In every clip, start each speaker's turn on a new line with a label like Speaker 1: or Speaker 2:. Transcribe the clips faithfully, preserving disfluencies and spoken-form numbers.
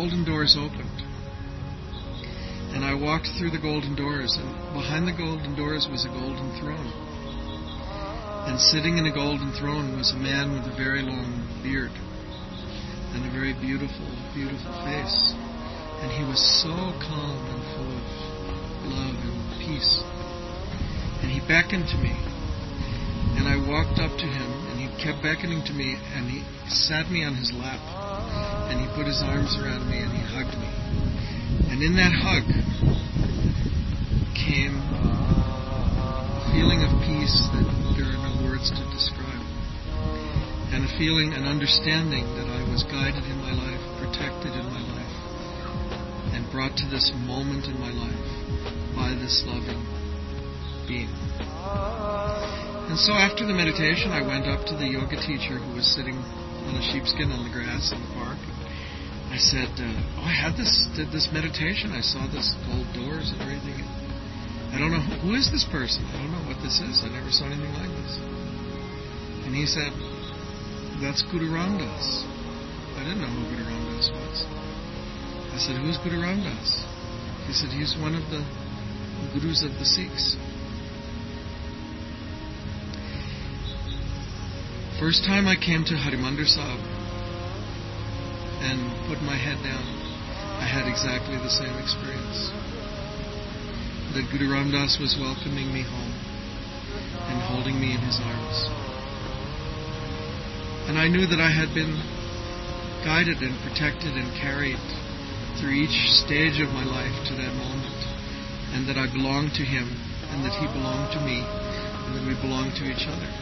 Speaker 1: golden doors opened. And I walked through the golden doors, and behind the golden doors was a golden throne. And sitting in a golden throne was a man with a very long beard and a very beautiful, beautiful face. And he was so calm and full of love and peace. And he beckoned to me. And I walked up to him, and he kept beckoning to me, and he sat me on his lap. And he put his arms around me, and he hugged me. And in that hug came a feeling of peace that there are no words to describe. And a feeling, an understanding that I was guided in my life, protected in my life, and brought to this moment in my life by this loving being. And so after the meditation, I went up to the yoga teacher who was sitting on a sheepskin on the grass in the park. I said, uh, oh, I had this did this meditation. I saw this gold doors and everything. I don't know, who is this person? I don't know what this is. I never saw anything like this. And he said, that's Guru Ram Das. I didn't know who Guru Ram Das was. I said, who's Guru Ram Das? He said, he's one of the gurus of the Sikhs. First time I came to Harimandir Sahib and put my head down, I had exactly the same experience. That Guru Ram Das was welcoming me home and holding me in his arms. And I knew that I had been guided and protected and carried through each stage of my life to that moment, and that I belonged to him, and that he belonged to me, and that we belonged to each other.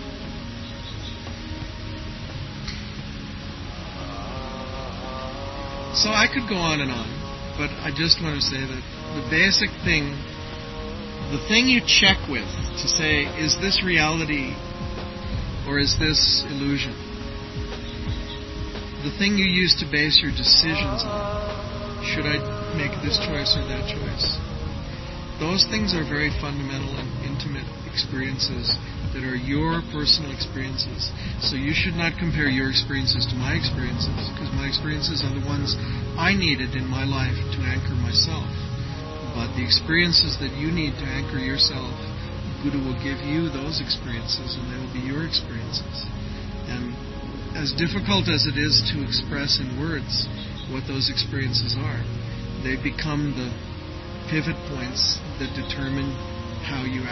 Speaker 1: So I could go on and on, but I just want to say that the basic thing, the thing you check with to say, is this reality or is this illusion? The thing you use to base your decisions on, should I make this choice or that choice? Those things are very fundamental and intimate experiences that are your personal experiences. So you should not compare your experiences to my experiences, because my experiences are the ones I needed in my life to anchor myself. But the experiences that you need to anchor yourself, Guru will give you those experiences, and they will be your experiences. And as difficult as it is to express in words what those experiences are, they become the pivot points that determine how you